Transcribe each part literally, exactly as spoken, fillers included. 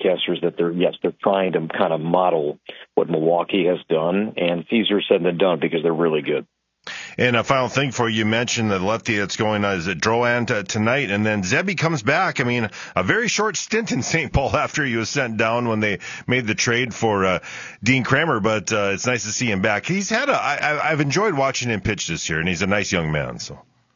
broadcasters that they're, yes, they're trying to kind of model what Milwaukee has done, and it's easier said than done because they're really good. And a final thing for you, you mentioned the lefty that's going, uh, is it Drouin t- tonight? And then Zebby comes back. I mean, a very short stint in Saint Paul after he was sent down when they made the trade for uh, Dean Kramer, but uh, it's nice to see him back. He's had a, I, I've enjoyed watching him pitch this year, and he's a nice young man. So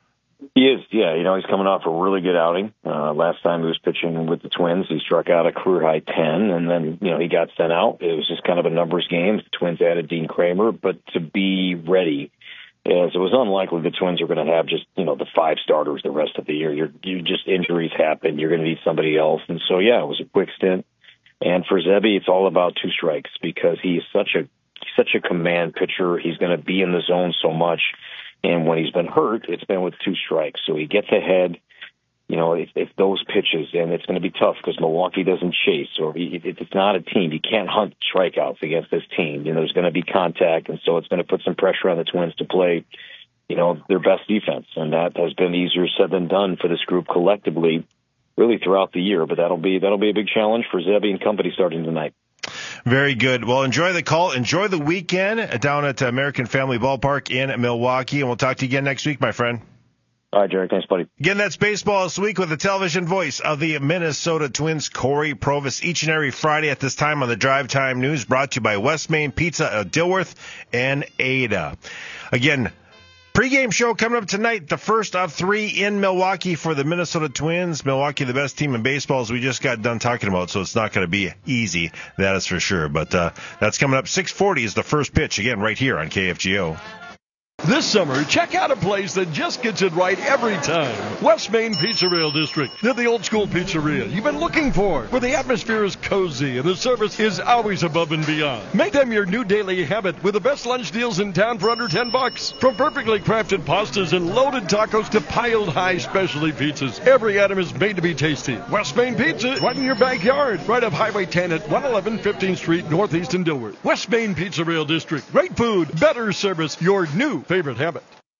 he is, yeah. You know, he's coming off a really good outing. Uh, last time he was pitching with the Twins, he struck out a career-high ten, and then, you know, he got sent out. It was just kind of a numbers game. The Twins added Dean Kramer, but to be ready, as it was unlikely the Twins are going to have just, you know, the five starters the rest of the year. You're, you just injuries happen. You're going to need somebody else. And so, yeah, it was a quick stint. And for Zebby, it's all about two strikes because he's such a such a command pitcher. He's going to be in the zone so much. And when he's been hurt, it's been with two strikes. So he gets ahead, you know, if, if those pitches, and it's going to be tough because Milwaukee doesn't chase, or he, it, it's not a team. You can't hunt strikeouts against this team. You know, there's going to be contact, and so it's going to put some pressure on the Twins to play, you know, their best defense. And that has been easier said than done for this group collectively, really throughout the year. But that'll be that'll be a big challenge for Zebby and company starting tonight. Very good. Well, enjoy the call. Enjoy the weekend down at American Family Ballpark in Milwaukee, and we'll talk to you again next week, my friend. All right, Jerry. Thanks, buddy. Again, that's Baseball This Week with the television voice of the Minnesota Twins, Corey Provus, each and every Friday at this time on the Drive Time News, brought to you by West Main Pizza of Dilworth and Ada. Again, pregame show coming up tonight, the first of three in Milwaukee for the Minnesota Twins. Milwaukee, the best team in baseball, as we just got done talking about, so it's not going to be easy, that is for sure. But uh, that's coming up. six forty is the first pitch, again, right here on K F G O. This summer, check out a place that just gets it right every time. West Main Pizzeria District. They're the old school pizzeria you've been looking for, where the atmosphere is cozy and the service is always above and beyond. Make them your new daily habit with the best lunch deals in town for under ten bucks. From perfectly crafted pastas and loaded tacos to piled high specialty pizzas, every item is made to be tasty. West Main Pizza, right in your backyard, right off Highway ten at one eleven fifteenth Street, Northeast in Dilworth. West Main Pizzeria District. Great food, better service, your new favorite habit.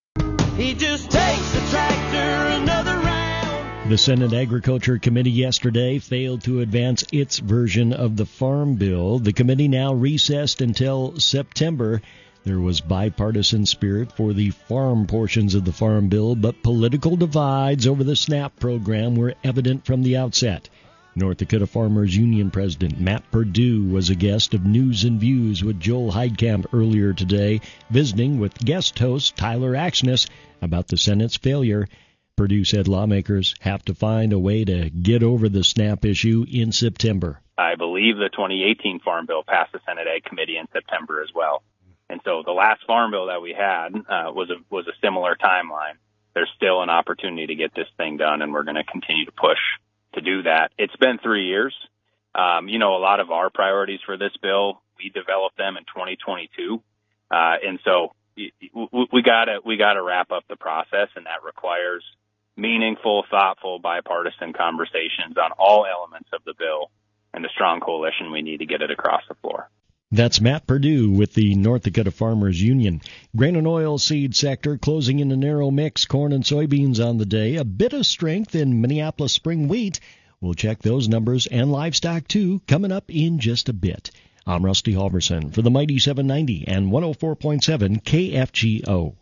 He just takes a tractor another round. The Senate Agriculture Committee yesterday failed to advance its version of the Farm Bill. The committee now recessed until September. There was bipartisan spirit for the farm portions of the Farm Bill, but political divides over the SNAP program were evident from the outset. North Dakota Farmers Union President Matt Perdue was a guest of News and Views with Joel Heidkamp earlier today, visiting with guest host Tyler Axness about the Senate's failure. Perdue said lawmakers have to find a way to get over the SNAP issue in September. I believe the twenty eighteen Farm Bill passed the Senate Ag Committee in September as well. And so the last Farm Bill that we had uh, was a, was a similar timeline. There's still an opportunity to get this thing done, and we're going to continue to push to do that. It's been three years. Um, you know, a lot of our priorities for this bill, we developed them in twenty twenty-two. Uh, and so we, we gotta, we gotta wrap up the process, and that requires meaningful, thoughtful, bipartisan conversations on all elements of the bill and the strong coalition we need to get it across the floor. That's Matt Perdue with the North Dakota Farmers Union. Grain and oil seed sector closing in a narrow mix. Corn and soybeans on the day. A bit of strength in Minneapolis spring wheat. We'll check those numbers and livestock, too, coming up in just a bit. I'm Rusty Halverson for the Mighty seven ninety and one oh four point seven K F G O.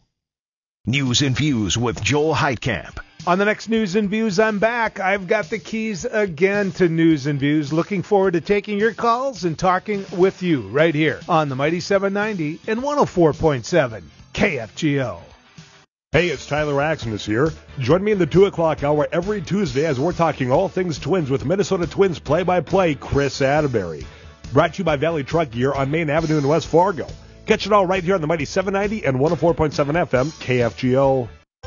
News and Views with Joel Heidkamp. On the next News and Views, I'm back. I've got the keys again to News and Views. Looking forward to taking your calls and talking with you right here on the Mighty seven ninety and one oh four point seven K F G O. Hey, it's Tyler Axness here. Join me in the two o'clock hour every Tuesday as we're talking all things Twins with Minnesota Twins play-by-play Chris Atterbury. Brought to you by Valley Truck Gear on Main Avenue in West Fargo. Catch it all right here on the Mighty seven ninety and one oh four point seven F M K F G O.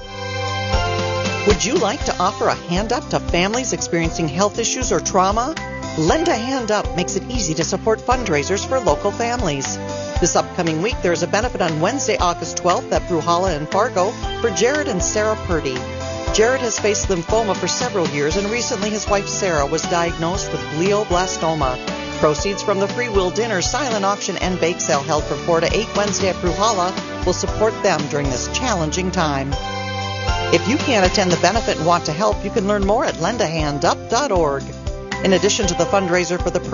Would you like to offer a hand up to families experiencing health issues or trauma? Lend a Hand Up makes it easy to support fundraisers for local families. This upcoming week, there is a benefit on Wednesday, August twelfth at Bruhala in Fargo for Jared and Sarah Purdy. Jared has faced lymphoma for several years, and recently his wife Sarah was diagnosed with glioblastoma. Proceeds from the free will dinner, silent auction, and bake sale held from four to eight Wednesday at Bruhala will support them during this challenging time. If you can't attend the benefit and want to help, you can learn more at lend a hand up dot org. In addition to the fundraiser for the